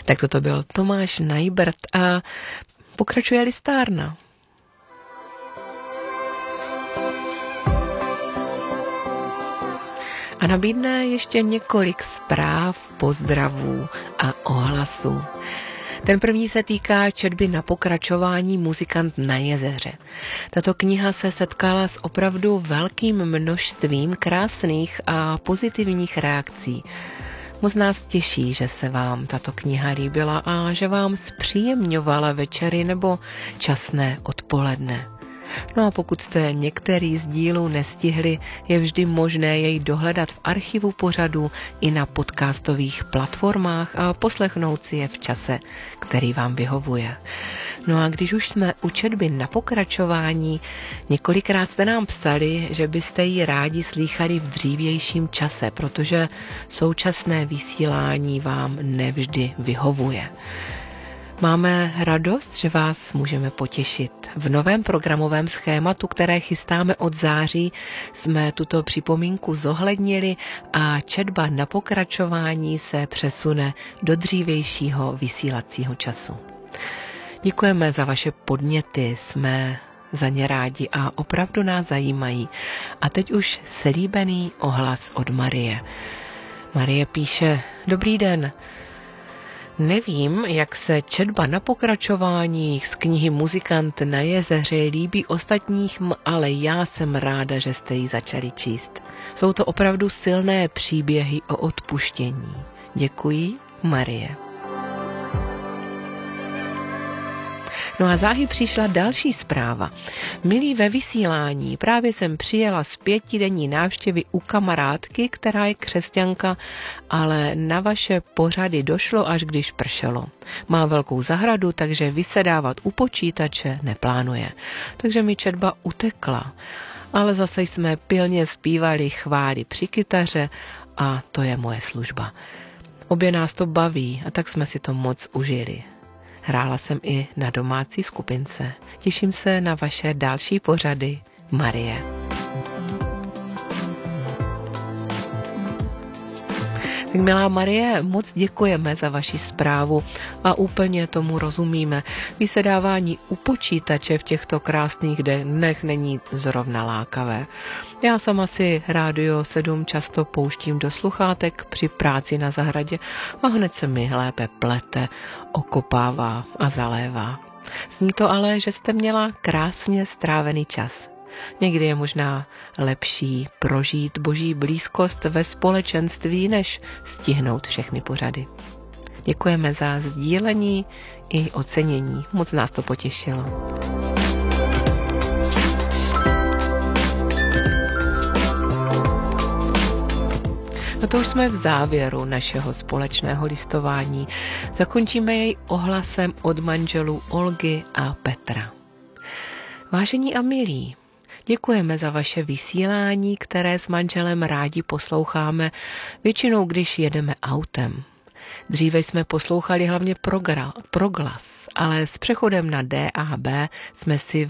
Tak toto byl Tomáš Najbrt a pokračuje listárna. A nabídne ještě několik zpráv, pozdravů a ohlasů. Ten první se týká četby Na pokračování Muzikant na jezeře. Tato kniha se setkala s opravdu velkým množstvím krásných a pozitivních reakcí. Moc nás těší, že se vám tato kniha líbila a že vám zpříjemňovala večery nebo časné odpoledne. No a pokud jste některý z dílů nestihli, je vždy možné jej dohledat v archivu pořadu i na podcastových platformách a poslechnout si je v čase, který vám vyhovuje. No a když už jsme u četby Na pokračování, několikrát jste nám psali, že byste ji rádi slýchali v dřívějším čase, protože současné vysílání vám nevždy vyhovuje. Máme radost, že vás můžeme potěšit. V novém programovém schématu, které chystáme od září, jsme tuto připomínku zohlednili a četba Na pokračování se přesune do dřívějšího vysílacího času. Děkujeme za vaše podněty, jsme za ně rádi a opravdu nás zajímají. A teď už slíbený ohlas od Marie. Marie píše: Dobrý den. Nevím, jak se četba Na pokračování z knihy Muzikant na jezeře líbí ostatních, ale já jsem ráda, že jste ji začali číst. Jsou to opravdu silné příběhy o odpuštění. Děkuji, Marie. No a záhy přišla další zpráva. Milí ve vysílání, právě jsem přijela z 5denní návštěvy u kamarádky, která je křesťanka, ale na vaše pořady došlo, až když pršelo. Má velkou zahradu, takže vysedávat u počítače neplánuje. Takže mi četba utekla. Ale zase jsme pilně zpívali chvály při kytaře a to je moje služba. Obě nás to baví a tak jsme si to moc užili. Hrála jsem i na domácí skupince. Těším se na vaše další pořady, Marie. Tak milá Marie, moc děkujeme za vaši zprávu a úplně tomu rozumíme. Vysedávání u počítače v těchto krásných dnech není zrovna lákavé. Já sama si Rádio 7 často pouštím do sluchátek při práci na zahradě a hned se mi lépe plete, okopává a zalévá. Zní to ale, že jste měla krásně strávený čas. Někdy je možná lepší prožít Boží blízkost ve společenství, než stihnout všechny pořady. Děkujeme za sdílení i ocenění. Moc nás to potěšilo. No to už jsme v závěru našeho společného listování. Zakončíme jej ohlasem od manželů Olgy a Petra. Vážení a milí, děkujeme za vaše vysílání, které s manželem rádi posloucháme, většinou když jedeme autem. Dříve jsme poslouchali hlavně proglas, ale s přechodem na DAB jsme si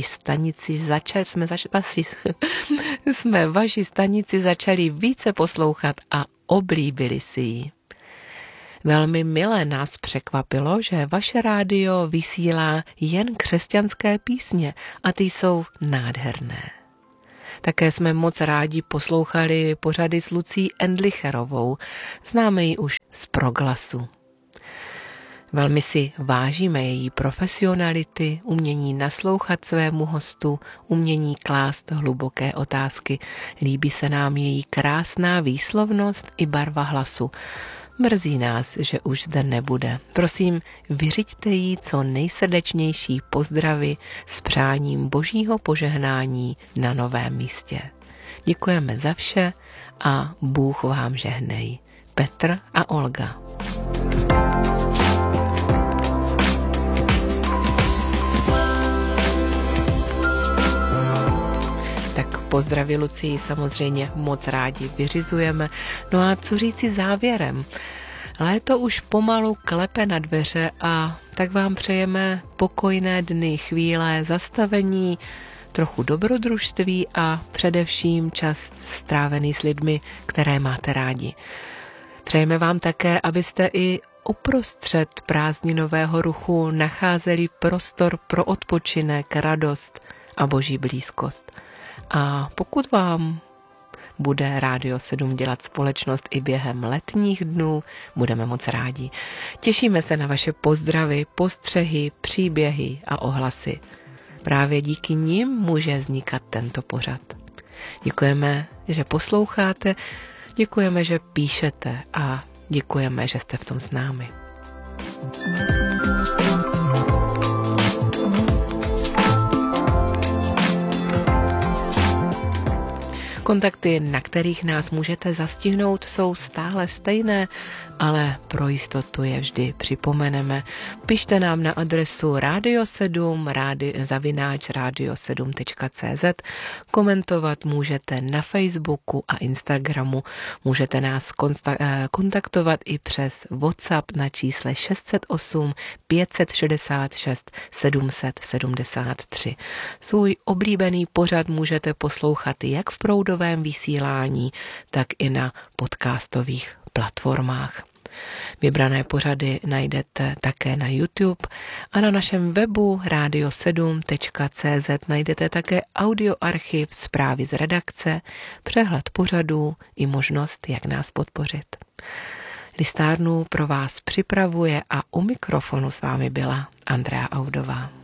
vaši stanici začali více poslouchat a oblíbili si ji. Velmi milé nás překvapilo, že vaše rádio vysílá jen křesťanské písně a ty jsou nádherné. Také jsme moc rádi poslouchali pořady s Lucí Endlicherovou, známe ji už z proglasu. Velmi si vážíme její profesionality, umění naslouchat svému hostu, umění klást hluboké otázky. Líbí se nám její krásná výslovnost i barva hlasu. Mrzí nás, že už zde nebude. Prosím, vyřiďte jí co nejsrdečnější pozdravy s přáním Božího požehnání na novém místě. Děkujeme za vše a Bůh vám žehnej. Petr a Olga. Tak pozdraví Lucii samozřejmě moc rádi vyřizujeme. No a co říci závěrem? Léto už pomalu klepe na dveře a tak vám přejeme pokojné dny, chvíle zastavení, trochu dobrodružství a především čas strávený s lidmi, které máte rádi. Přejeme vám také, abyste i uprostřed prázdninového ruchu nacházeli prostor pro odpočinek, radost a boží blízkost. A pokud vám bude Rádio 7 dělat společnost i během letních dnů, budeme moc rádi. Těšíme se na vaše pozdravy, postřehy, příběhy a ohlasy. Právě díky nim může vznikat tento pořad. Děkujeme, že posloucháte, děkujeme, že píšete a děkujeme, že jste v tom s námi. Kontakty, na kterých nás můžete zastihnout, jsou stále stejné, ale pro jistotu je vždy připomeneme. Pište nám na adresu radio7@radio7.cz, komentovat můžete na Facebooku a Instagramu, můžete nás kontaktovat i přes WhatsApp na čísle 608 566 773. Svůj oblíbený pořad můžete poslouchat jak v proudovém vysílání, tak i na podcastových platformách. Vybrané pořady najdete také na YouTube a na našem webu radio7.cz najdete také audioarchiv, zprávy z redakce, přehled pořadů i možnost, jak nás podpořit. Listárnu pro vás připravuje a u mikrofonu s vámi byla Andrea Audová.